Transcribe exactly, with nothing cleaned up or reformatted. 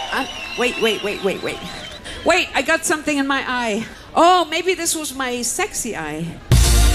Uh, wait, wait, wait, wait, wait. Wait, I got something in my eye. Oh, maybe this was my sexy eye.